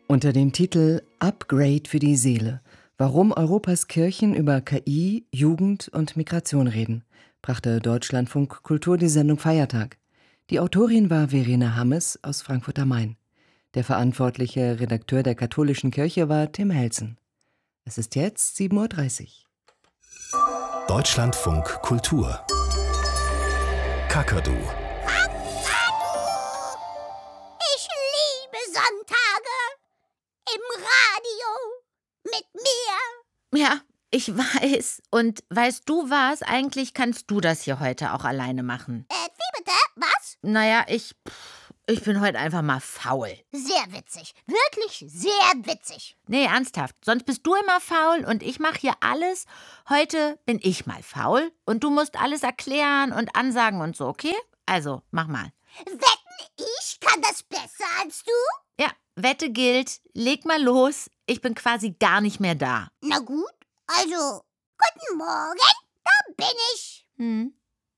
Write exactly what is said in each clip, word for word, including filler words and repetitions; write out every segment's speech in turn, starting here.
Unter dem Titel Upgrade für die Seele, warum Europas Kirchen über K I, Jugend und Migration reden, brachte Deutschlandfunk Kultur die Sendung Feiertag. Die Autorin war Verena Hammes aus Frankfurt am Main. Der verantwortliche Redakteur der katholischen Kirche war Tim Helsen. Es ist jetzt sieben Uhr dreißig. Deutschlandfunk Kultur. Kakadu. Ich liebe Sonntage. Im Radio. Mit mir. Ja, ich weiß. Und weißt du was? Eigentlich kannst du das hier heute auch alleine machen. Äh, wie bitte? Was? Naja, ich, ich bin heute einfach mal faul. Sehr witzig. Wirklich sehr witzig. Nee, ernsthaft. Sonst bist du immer faul und ich mache hier alles. Heute bin ich mal faul und du musst alles erklären und ansagen und so, okay? Also, mach mal. Wetten, ich kann das besser als du? Ja, Wette gilt. Leg mal los. Ich bin quasi gar nicht mehr da. Na gut, also, guten Morgen, da bin ich. Hm.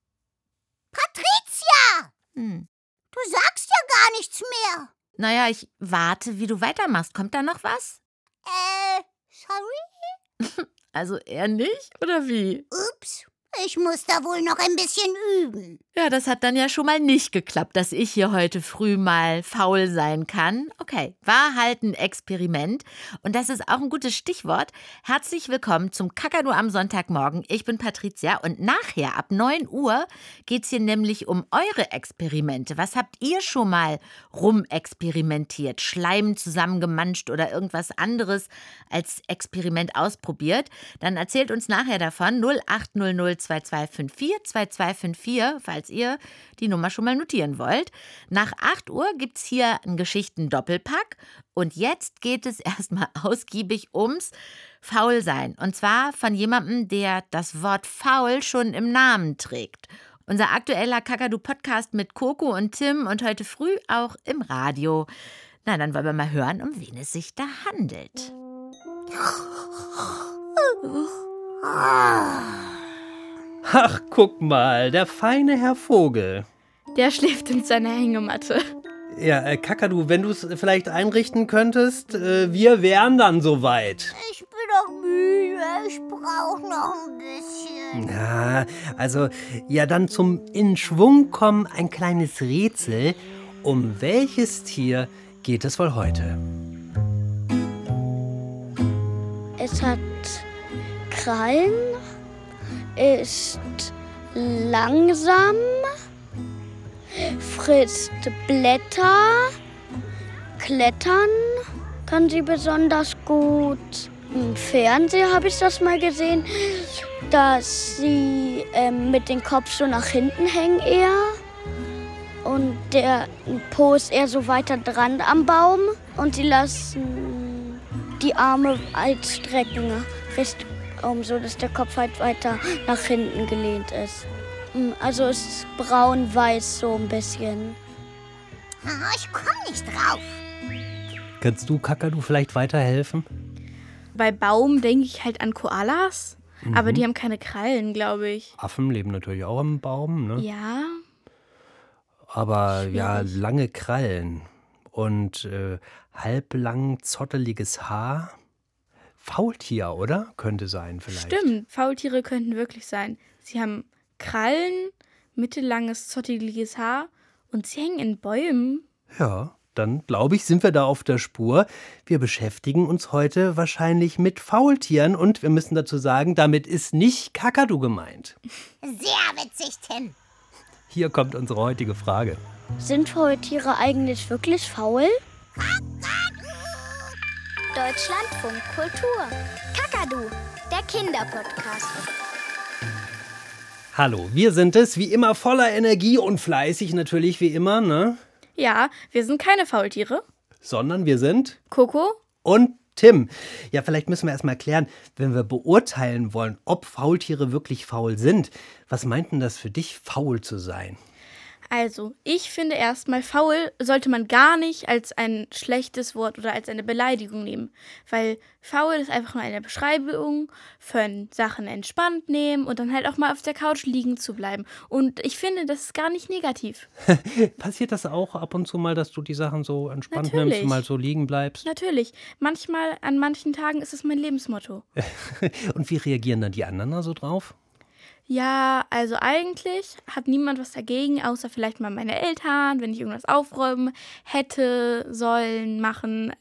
Patricia! Hm. Du sagst ja gar nichts mehr. Naja, ich warte, wie du weitermachst. Kommt da noch was? Äh, sorry? Also eher nicht, oder wie? Ups, ich muss da wohl noch ein bisschen üben. Ja, das hat dann ja schon mal nicht geklappt, dass ich hier heute früh mal faul sein kann. Okay, war halt ein Experiment. Und das ist auch ein gutes Stichwort. Herzlich willkommen zum Kakadu am Sonntagmorgen. Ich bin Patricia und nachher ab neun Uhr geht's hier nämlich um eure Experimente. Was habt ihr schon mal rumexperimentiert? Schleim zusammengemanscht oder irgendwas anderes als Experiment ausprobiert? Dann erzählt uns nachher davon null acht null null zwei zwei fünf vier zwei zwei fünf vier, falls ihr die Nummer schon mal notieren wollt. Nach acht Uhr gibt's hier einen Geschichten-Doppelpack und jetzt geht es erstmal ausgiebig ums Faulsein. Und zwar von jemandem, der das Wort faul schon im Namen trägt. Unser aktueller Kakadu-Podcast mit Coco und Tim und heute früh auch im Radio. Na, dann wollen wir mal hören, um wen es sich da handelt. Ach, guck mal, der feine Herr Vogel. Der schläft in seiner Hängematte. Ja, äh, Kakadu, wenn du es vielleicht einrichten könntest, äh, wir wären dann soweit. Ich bin doch müde, ich brauche noch ein bisschen. Na, also, ja, dann zum in Schwung kommen ein kleines Rätsel. Um welches Tier geht es wohl heute? Es hat Krallen, ist langsam, frisst Blätter, klettern kann sie besonders gut. Im Fernsehen habe ich das mal gesehen, dass sie ähm, mit dem Kopf so nach hinten hängen eher und der Po ist eher so weiter dran am Baum und sie lassen die Arme halt strecken, recht um, so dass der Kopf halt weiter nach hinten gelehnt ist. Also es ist braun-weiß so ein bisschen. Ah, ich komme nicht drauf. Kannst du, Kakadu, vielleicht weiterhelfen? Bei Baum denke ich halt an Koalas, Mhm. aber die haben keine Krallen, glaube ich. Affen leben natürlich auch im Baum, ne? Ja, Aber ja, Schwierig. lange Krallen und äh, halblang zotteliges Haar. Faultier, oder? Könnte sein vielleicht. stimmt. Faultiere könnten wirklich sein. Sie haben Krallen, mittellanges, zotteliges Haar und sie hängen in Bäumen. Ja, dann glaube ich, sind wir da auf der Spur. Wir beschäftigen uns heute wahrscheinlich mit Faultieren und wir müssen dazu sagen, damit ist nicht Kakadu gemeint. Sehr witzig, Tim. Hier kommt unsere heutige Frage. Sind Faultiere eigentlich wirklich faul? Deutschlandfunk Kultur. Kakadu, der Kinderpodcast. Hallo, wir sind es, wie immer voller Energie und fleißig natürlich wie immer, ne? Ja, wir sind keine Faultiere. Sondern wir sind Coco? und Tim. Ja, vielleicht müssen wir erstmal klären, wenn wir beurteilen wollen, ob Faultiere wirklich faul sind. Was meint denn das für dich, faul zu sein? Also, ich finde erstmal, faul sollte man gar nicht als ein schlechtes Wort oder als eine Beleidigung nehmen. Weil faul ist einfach nur eine Beschreibung von Sachen entspannt nehmen und dann halt auch mal auf der Couch liegen zu bleiben. Und ich finde, das ist gar nicht negativ. Passiert das auch ab und zu mal, dass du die Sachen so entspannt Natürlich. nimmst und mal so liegen bleibst? Natürlich. Manchmal, an manchen Tagen ist es mein Lebensmotto. Und wie reagieren dann die anderen da so drauf? Ja, also eigentlich hat niemand was dagegen, außer vielleicht mal meine Eltern, wenn ich irgendwas aufräumen hätte sollen, machen.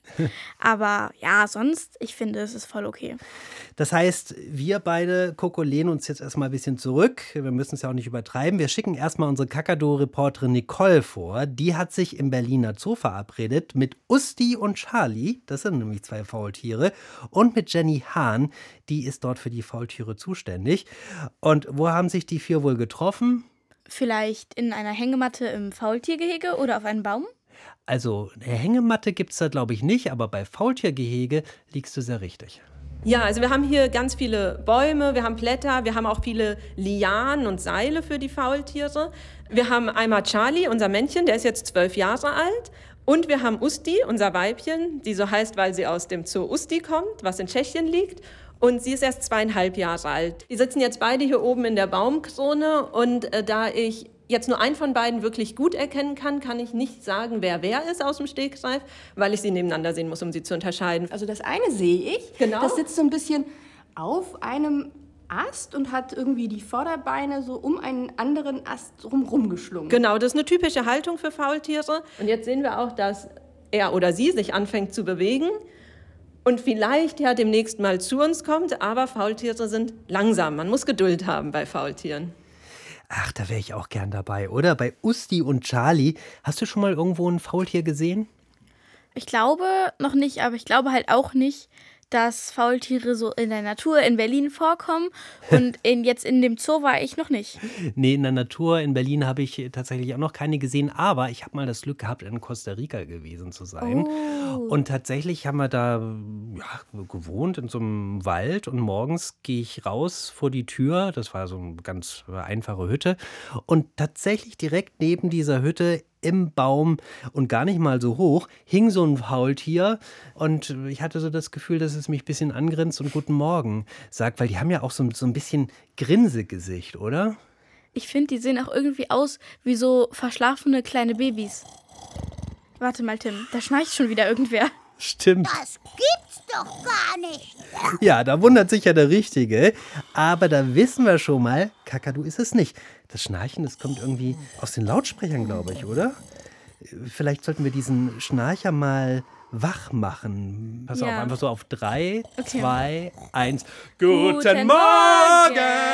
Aber ja, sonst, ich finde, es ist voll okay. Das heißt, wir beide, Coco, lehnen uns jetzt erstmal ein bisschen zurück. Wir müssen es ja auch nicht übertreiben. Wir schicken erstmal unsere Kakadu-Reporterin Nicole vor. Die hat sich im Berliner Zoo verabredet mit Usti und Charlie. Das sind nämlich zwei Faultiere. Und mit Jenny Hahn. Die ist dort für die Faultiere zuständig. Und wo haben sich die vier wohl getroffen? Vielleicht in einer Hängematte im Faultiergehege oder auf einem Baum? Also eine Hängematte gibt es da, glaube ich, nicht. Aber bei Faultiergehege liegst du sehr richtig. Ja, also wir haben hier ganz viele Bäume, wir haben Blätter, wir haben auch viele Lianen und Seile für die Faultiere. Wir haben einmal Charlie, unser Männchen, der ist jetzt zwölf Jahre alt. Und wir haben Usti, unser Weibchen, die so heißt, weil sie aus dem Zoo Usti kommt, was in Tschechien liegt. Und sie ist erst zweieinhalb Jahre alt. Die sitzen jetzt beide hier oben in der Baumkrone. Und äh, da ich jetzt nur einen von beiden wirklich gut erkennen kann, kann ich nicht sagen, wer wer ist aus dem Stegreif, weil ich sie nebeneinander sehen muss, um sie zu unterscheiden. Also das eine sehe ich, Genau. das sitzt so ein bisschen auf einem Ast und hat irgendwie die Vorderbeine so um einen anderen Ast rumrum geschlungen. Genau, das ist eine typische Haltung für Faultiere. Und jetzt sehen wir auch, dass er oder sie sich anfängt zu bewegen und vielleicht ja demnächst mal zu uns kommt, aber Faultiere sind langsam. Man muss Geduld haben bei Faultieren. Ach, da wäre ich auch gern dabei, oder? Bei Usti und Charlie. Hast du schon mal irgendwo ein Faultier gesehen? Ich glaube noch nicht, aber ich glaube halt auch nicht, dass Faultiere so in der Natur in Berlin vorkommen. Und in, jetzt in dem Zoo war ich noch nicht. Nee, in der Natur in Berlin habe ich tatsächlich auch noch keine gesehen. Aber ich habe mal das Glück gehabt, in Costa Rica gewesen zu sein. Oh. Und tatsächlich haben wir da ja, gewohnt in so einem Wald. Und morgens gehe ich raus vor die Tür. Das war so eine ganz einfache Hütte. Und tatsächlich direkt neben dieser Hütte im Baum und gar nicht mal so hoch, hing so ein Faultier und ich hatte so das Gefühl, dass es mich ein bisschen angrinst und Guten Morgen sagt, weil die haben ja auch so, so ein bisschen Grinsegesicht, oder? Ich finde, die sehen auch irgendwie aus wie so verschlafene kleine Babys. Warte mal, Tim, da schnarcht schon wieder irgendwer. Stimmt. Das gibt's doch gar nicht. Ja, da wundert sich ja der Richtige. Aber da wissen wir schon mal, Kakadu ist es nicht. Das Schnarchen, das kommt irgendwie aus den Lautsprechern, glaube ich, oder? Vielleicht sollten wir diesen Schnarcher mal wach machen. Pass Ja. auf, einfach so auf drei, Okay. zwei, eins. Guten, Guten Morgen!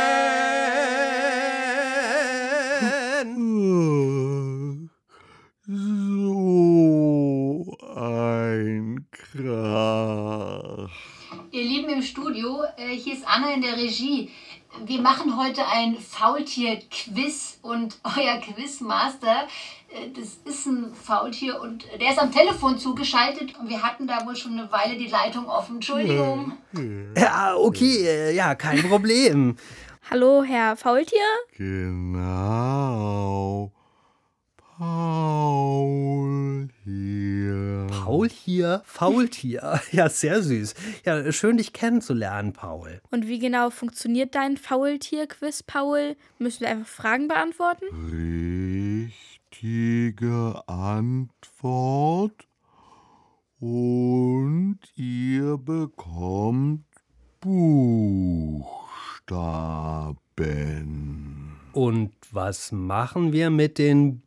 So ein Krach. Ihr Lieben im Studio, äh, hier ist Anna in der Regie. Wir machen heute ein Faultier-Quiz und euer Quizmaster, äh, das ist ein Faultier und der ist am Telefon zugeschaltet und wir hatten da wohl schon eine Weile die Leitung offen. Entschuldigung. Ja, okay, äh, ja, kein Problem. Hallo, Herr Faultier? Genau. Paul hier. Paul hier, Faultier. Ja, sehr süß. Ja, schön, dich kennenzulernen, Paul. Und wie genau funktioniert dein Faultier-Quiz, Paul? Müssen wir einfach Fragen beantworten? Richtige Antwort. Und ihr bekommt Buchstaben. Und was machen wir mit den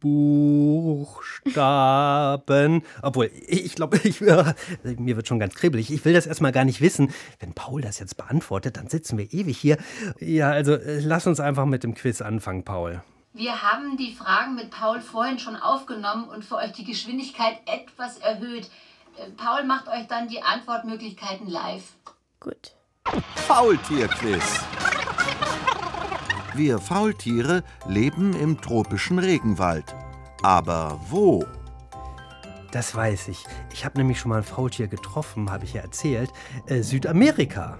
Buchstaben? Obwohl, ich glaube, ich, äh, mir wird schon ganz kribbelig. Ich will das erstmal gar nicht wissen. Wenn Paul das jetzt beantwortet, dann sitzen wir ewig hier. Ja, also äh, lass uns einfach mit dem Quiz anfangen, Paul. Wir haben die Fragen mit Paul vorhin schon aufgenommen und für euch die Geschwindigkeit etwas erhöht. Äh, Paul macht euch dann die Antwortmöglichkeiten live. Gut. Faultierquiz. Wir Faultiere leben im tropischen Regenwald. Aber wo? Das weiß ich. Ich habe nämlich schon mal ein Faultier getroffen, habe ich ja erzählt. Äh, Südamerika.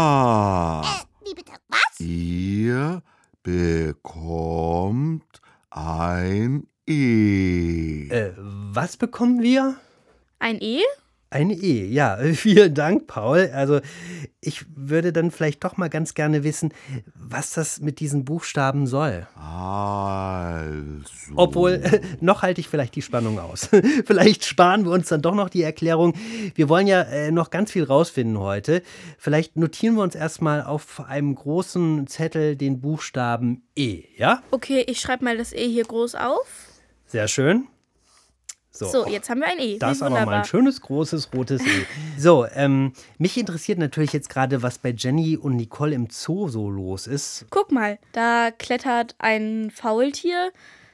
Ah. Äh, wie bitte? Was? Ihr bekommt ein E. Äh, was bekommen wir? Ein E? Ein E, ja. Vielen Dank, Paul. Also ich würde dann vielleicht doch mal ganz gerne wissen, was das mit diesen Buchstaben soll. Also. Obwohl, äh, noch halte ich vielleicht die Spannung aus. Vielleicht sparen wir uns dann doch noch die Erklärung. Wir wollen ja äh, noch ganz viel rausfinden heute. Vielleicht notieren wir uns erstmal auf einem großen Zettel den Buchstaben E, ja? Okay, ich schreibe mal das E hier groß auf. Sehr schön. So, So, jetzt haben wir ein E. das ist Wie aber mal wunderbar. ein schönes, großes, rotes E. So, ähm, mich interessiert natürlich jetzt gerade, was bei Jenny und Nicole im Zoo so los ist. Guck mal, da klettert ein Faultier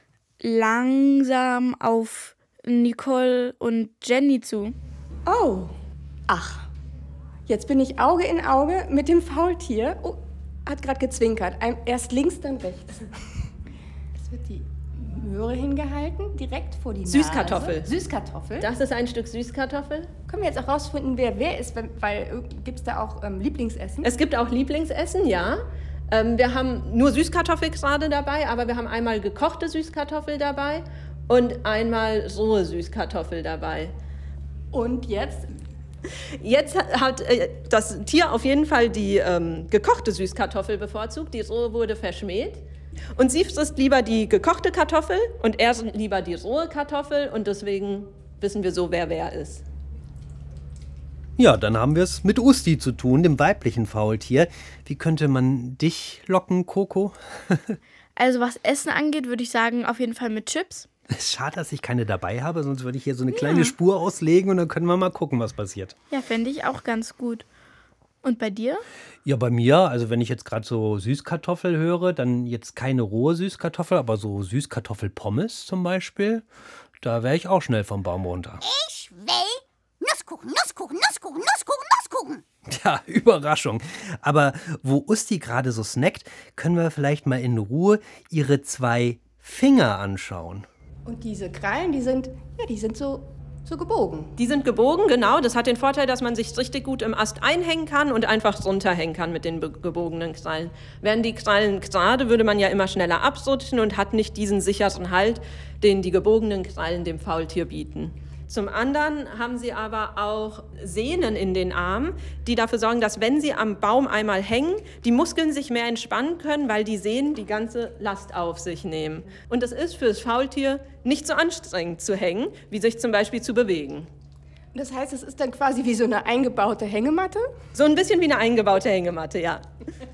langsam auf Nicole und Jenny zu. Oh, ach. Jetzt bin ich Auge in Auge mit dem Faultier. Oh, hat gerade gezwinkert. Ein, erst links, dann rechts. Es wird die Möhre hingehalten, direkt vor die Nase. Süßkartoffel. Süßkartoffel. Das ist ein Stück Süßkartoffel. Können wir jetzt auch rausfinden, wer wer ist, weil, weil gibt es da auch ähm, Lieblingsessen? Es gibt auch Lieblingsessen, ja. Ähm, wir haben nur Süßkartoffel gerade dabei, aber wir haben einmal gekochte Süßkartoffel dabei und einmal rohe Süßkartoffel dabei. Und jetzt? Jetzt hat äh, das Tier auf jeden Fall die ähm, gekochte Süßkartoffel bevorzugt. Die rohe wurde verschmäht. Und sie frisst lieber die gekochte Kartoffel und er lieber die rohe Kartoffel. Und deswegen wissen wir so, wer wer ist. Ja, dann haben wir es mit Usti zu tun, dem weiblichen Faultier. Wie könnte man dich locken, Coco? Also was Essen angeht, würde ich sagen, auf jeden Fall mit Chips. Es ist schade, dass ich keine dabei habe, sonst würde ich hier so eine kleine Spur auslegen und dann können wir mal gucken, was passiert. Ja, fände ich auch ganz gut. Und bei dir? Ja, bei mir, also wenn ich jetzt gerade so Süßkartoffel höre, dann jetzt keine rohe Süßkartoffel, aber so Süßkartoffelpommes zum Beispiel, da wäre ich auch schnell vom Baum runter. Ich will Nusskuchen, Nusskuchen, Nusskuchen, Nusskuchen, Nusskuchen. Ja, Überraschung. Aber wo Usti gerade so snackt, können wir vielleicht mal in Ruhe ihre zwei Finger anschauen. Und diese Krallen, die sind, ja, die sind so, so gebogen. Die sind gebogen, genau. Das hat den Vorteil, dass man sich richtig gut im Ast einhängen kann und einfach runterhängen kann mit den be- gebogenen Krallen. Wären die Krallen gerade, würde man ja immer schneller abrutschen und hat nicht diesen sicheren Halt, den die gebogenen Krallen dem Faultier bieten. Zum anderen haben sie aber auch Sehnen in den Armen, die dafür sorgen, dass wenn sie am Baum einmal hängen, die Muskeln sich mehr entspannen können, weil die Sehnen die ganze Last auf sich nehmen. Und es ist für das Faultier nicht so anstrengend zu hängen, wie sich zum Beispiel zu bewegen. Das heißt, es ist dann quasi wie so eine eingebaute Hängematte? So ein bisschen wie eine eingebaute Hängematte, ja.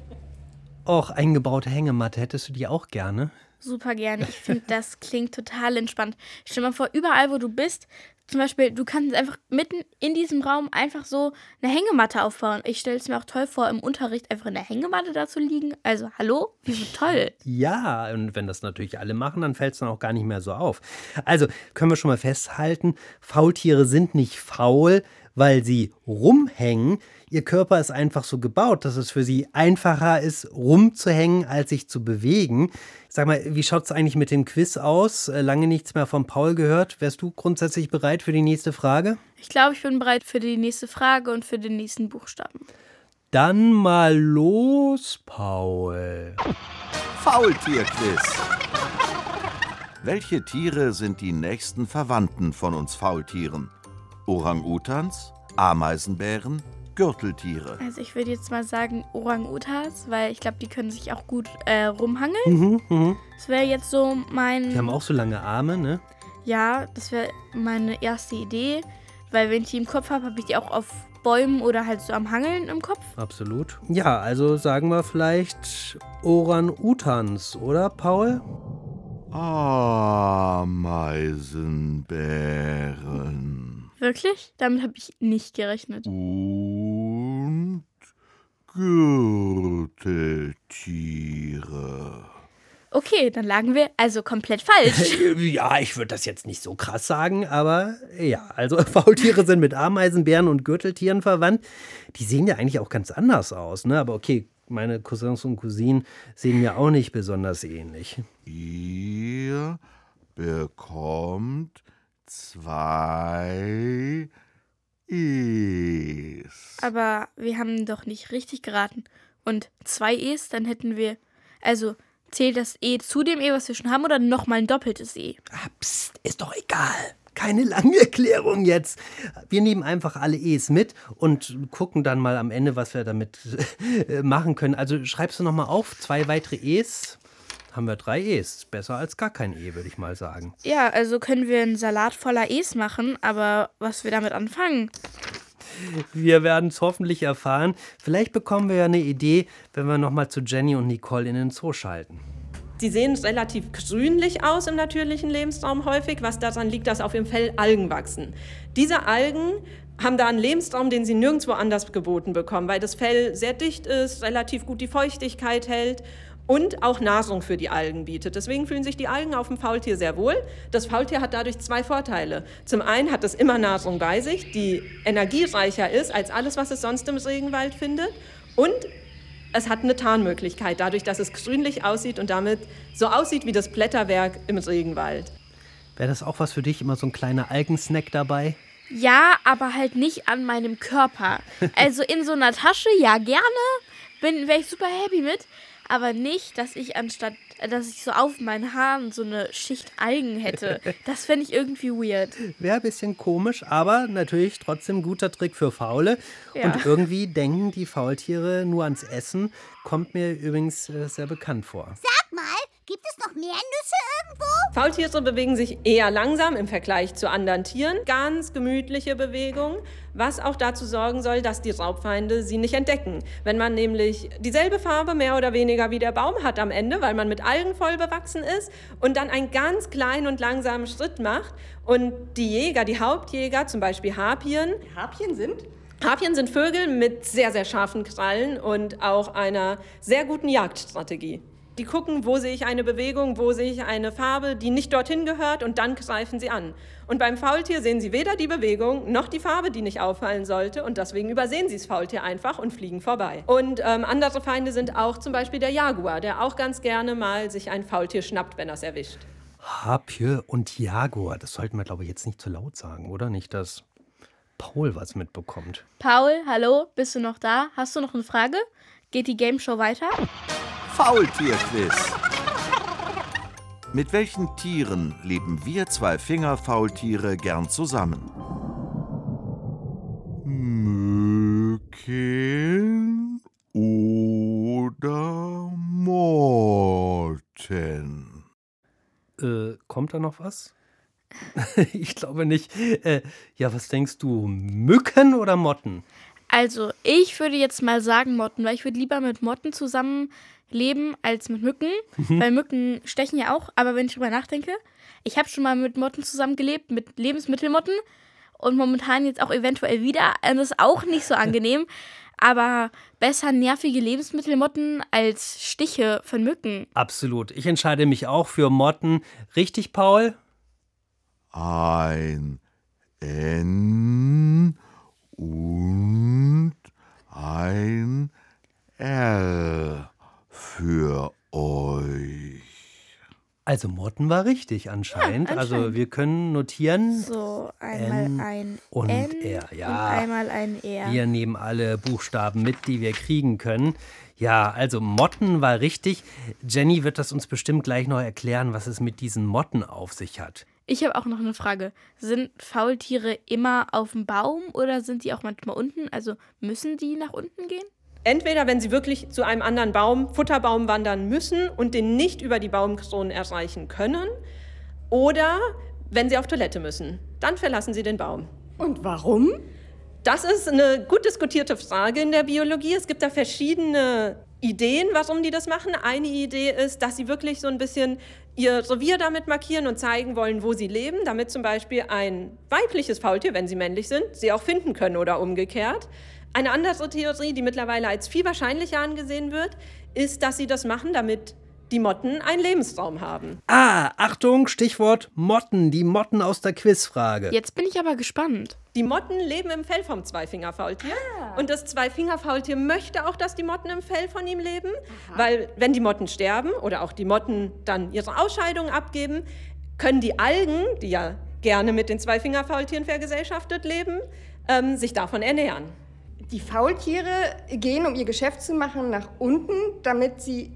Och, eingebaute Hängematte, hättest du die auch gerne? Super gerne. Ich finde, das klingt total entspannt. Stell dir mal vor, überall, wo du bist, zum Beispiel, du kannst einfach mitten in diesem Raum einfach so eine Hängematte aufbauen. Ich stelle es mir auch toll vor, im Unterricht einfach in der Hängematte da zu liegen. Also, hallo? Wie so toll. Ja, und wenn das natürlich alle machen, dann fällt es dann auch gar nicht mehr so auf. Also, können wir schon mal festhalten, Faultiere sind nicht faul, weil sie rumhängen. Ihr Körper ist einfach so gebaut, dass es für sie einfacher ist, rumzuhängen, als sich zu bewegen. Sag mal, wie schaut es eigentlich mit dem Quiz aus? Äh, Lange nichts mehr von Paul gehört. Wärst du grundsätzlich bereit für die nächste Frage? Ich glaube, ich bin bereit für die nächste Frage und für den nächsten Buchstaben. Dann mal los, Paul. Faultierquiz. Welche Tiere sind die nächsten Verwandten von uns Faultieren? Orang-Utans, Ameisenbären, Gürteltiere. Also ich würde jetzt mal sagen Orang-Utans, weil ich glaube, die können sich auch gut äh, rumhangeln. Mhm, mhm. Das wäre jetzt so mein... Die haben auch so lange Arme, ne? Ja, das wäre meine erste Idee, weil wenn ich die im Kopf habe, habe ich die auch auf Bäumen oder halt so am Hangeln im Kopf. Absolut. Ja, also sagen wir vielleicht Orang-Utans, oder Paul? Ameisenbären. Wirklich? Damit habe ich nicht gerechnet. Und Gürteltiere. Okay, dann lagen wir also komplett falsch. Ja, ich würde das jetzt nicht so krass sagen, aber ja, also Faultiere sind mit Ameisenbären und Gürteltieren verwandt. Die sehen ja eigentlich auch ganz anders aus, ne? Aber okay, meine Cousins und Cousinen sehen mir auch nicht besonders ähnlich. Ihr bekommt zwei E's. Aber wir haben doch nicht richtig geraten. Und zwei E's, dann hätten wir, also Zählt das E zu dem E, was wir schon haben, oder nochmal ein doppeltes E? Ah, pst, ist doch egal. Keine lange Erklärung jetzt. Wir nehmen einfach alle E's mit und gucken dann mal am Ende, was wir damit machen können. Also schreibst du nochmal auf, zwei weitere E's, haben wir drei E's. Besser als gar kein E, würde ich mal sagen. Ja, also können wir einen Salat voller E's machen, aber was wir damit anfangen? Wir werden es hoffentlich erfahren. Vielleicht bekommen wir ja eine Idee, wenn wir nochmal zu Jenny und Nicole in den Zoo schalten. Sie sehen relativ grünlich aus im natürlichen Lebensraum häufig, was daran liegt, dass auf ihrem Fell Algen wachsen. Diese Algen haben da einen Lebensraum, den sie nirgendwo anders geboten bekommen, weil das Fell sehr dicht ist, relativ gut die Feuchtigkeit hält und auch Nahrung für die Algen bietet. Deswegen fühlen sich die Algen auf dem Faultier sehr wohl. Das Faultier hat dadurch zwei Vorteile. Zum einen hat es immer Nahrung bei sich, die energiereicher ist als alles, was es sonst im Regenwald findet. Und es hat eine Tarnmöglichkeit, dadurch, dass es grünlich aussieht und damit so aussieht wie das Blätterwerk im Regenwald. Wäre das auch was für dich, immer so ein kleiner Algensnack dabei? Ja, aber halt nicht an meinem Körper. Also in so einer Tasche, ja gerne, bin wäre ich super happy mit. Aber nicht, dass ich anstatt, dass ich so auf meinen Haaren so eine Schicht Algen hätte. Das fände ich irgendwie weird. Wäre ein bisschen komisch, aber natürlich trotzdem guter Trick für Faule. Ja. Und irgendwie denken die Faultiere nur ans Essen. Kommt mir übrigens äh, sehr bekannt vor. Sag mal, gibt es noch mehr Nüsse irgendwo? Faultiere bewegen sich eher langsam im Vergleich zu anderen Tieren. Ganz gemütliche Bewegung, was auch dazu sorgen soll, dass die Raubfeinde sie nicht entdecken. Wenn man nämlich dieselbe Farbe mehr oder weniger wie der Baum hat am Ende, weil man mit Algen voll bewachsen ist und dann einen ganz kleinen und langsamen Schritt macht und die Jäger, die Hauptjäger, zum Beispiel Harpien. Harpien sind? Harpien sind Vögel mit sehr, sehr scharfen Krallen und auch einer sehr guten Jagdstrategie. Die gucken, wo sehe ich eine Bewegung, wo sehe ich eine Farbe, die nicht dorthin gehört, und dann greifen sie an. Und beim Faultier sehen sie weder die Bewegung noch die Farbe, die nicht auffallen sollte, und deswegen übersehen sie das Faultier einfach und fliegen vorbei. Und ähm, andere Feinde sind auch zum Beispiel der Jaguar, der auch ganz gerne mal sich ein Faultier schnappt, wenn er es erwischt. Harpie und Jaguar, das sollten wir, glaube ich, jetzt nicht zu laut sagen, oder? Nicht, dass Paul was mitbekommt. Paul, hallo, bist du noch da? Hast du noch eine Frage? Geht die Game Show weiter? Faultierquiz. Mit welchen Tieren leben wir Zwei-Finger-Faultiere gern zusammen? Mücken oder Motten? Äh, kommt da noch was? Ich glaube nicht. Äh, ja, was denkst du? Mücken oder Motten? Also, ich würde jetzt mal sagen Motten, weil ich würde lieber mit Motten zusammenleben als mit Mücken, mhm. weil Mücken stechen ja auch, aber wenn ich drüber nachdenke, ich habe schon mal mit Motten zusammengelebt, mit Lebensmittelmotten und momentan jetzt auch eventuell wieder, das ist auch nicht so angenehm, aber besser nervige Lebensmittelmotten als Stiche von Mücken. Absolut, ich entscheide mich auch für Motten. Richtig, Paul? Ein N und ein L für euch. Also Motten war richtig anscheinend. Ja, anscheinend. Also wir können notieren. So, einmal N ein und N R. Ja. und einmal ein R. Wir nehmen alle Buchstaben mit, die wir kriegen können. Ja, also Motten war richtig. Jenny wird das uns bestimmt gleich noch erklären, was es mit diesen Motten auf sich hat. Ich habe auch noch eine Frage. Sind Faultiere immer auf dem Baum oder sind die auch manchmal unten? Also müssen die nach unten gehen? Entweder, wenn sie wirklich zu einem anderen Baum, Futterbaum wandern müssen und den nicht über die Baumkronen erreichen können, oder wenn sie auf Toilette müssen. Dann verlassen sie den Baum. Und warum? Das ist eine gut diskutierte Frage in der Biologie. Es gibt da verschiedene Ideen, warum die das machen. Eine Idee ist, dass sie wirklich so ein bisschen ihr Revier damit markieren und zeigen wollen, wo sie leben, damit zum Beispiel ein weibliches Faultier, wenn sie männlich sind, sie auch finden können oder umgekehrt. Eine andere Theorie, die mittlerweile als viel wahrscheinlicher angesehen wird, ist, dass sie das machen, damit die Motten einen Lebensraum haben. Ah, Achtung, Stichwort Motten, die Motten aus der Quizfrage. Jetzt bin ich aber gespannt. Die Motten leben im Fell vom Zweifingerfaultier. Ah. Und das Zweifingerfaultier möchte auch, dass die Motten im Fell von ihm leben. Aha. Weil wenn die Motten sterben oder auch die Motten dann ihre Ausscheidungen abgeben, können die Algen, die ja gerne mit den Zweifingerfaultieren vergesellschaftet leben, ähm, sich davon ernähren. Die Faultiere gehen, um ihr Geschäft zu machen, nach unten, damit sie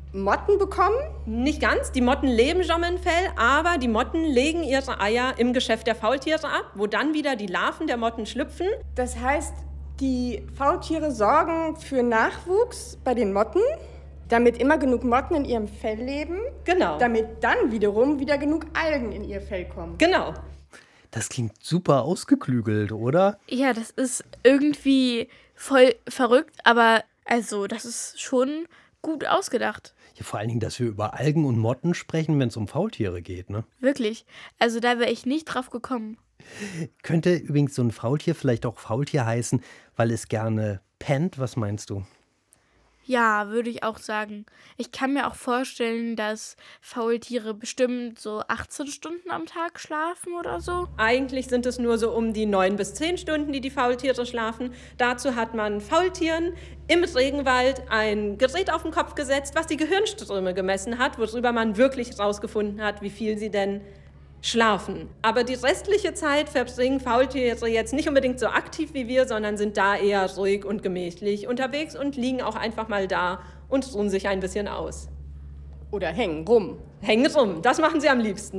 Motten bekommen? Nicht ganz. Die Motten leben schon im Fell, aber die Motten legen ihre Eier im Geschäft der Faultiere ab, wo dann wieder die Larven der Motten schlüpfen. Das heißt, die Faultiere sorgen für Nachwuchs bei den Motten, damit immer genug Motten in ihrem Fell leben. Genau. Damit dann wiederum wieder genug Algen in ihr Fell kommen. Genau. Das klingt super ausgeklügelt, oder? Ja, das ist irgendwie voll verrückt, aber also das ist schon gut ausgedacht. Ja, vor allen Dingen, dass wir über Algen und Motten sprechen, wenn es um Faultiere geht, ne? Wirklich. Also da wäre ich nicht drauf gekommen. Könnte übrigens so ein Faultier vielleicht auch Faultier heißen, weil es gerne pennt? Was meinst du? Ja, würde ich auch sagen. Ich kann mir auch vorstellen, dass Faultiere bestimmt so achtzehn Stunden am Tag schlafen oder so. Eigentlich sind es nur so um die neun bis zehn Stunden, die die Faultiere schlafen. Dazu hat man Faultieren im Regenwald ein Gerät auf den Kopf gesetzt, was die Gehirnströme gemessen hat, worüber man wirklich herausgefunden hat, wie viel sie denn schlafen. Aber die restliche Zeit verbringen Faultiere jetzt nicht unbedingt so aktiv wie wir, sondern sind da eher ruhig und gemächlich unterwegs und liegen auch einfach mal da und ruhen sich ein bisschen aus. Oder hängen rum. Hängen rum, das machen sie am liebsten.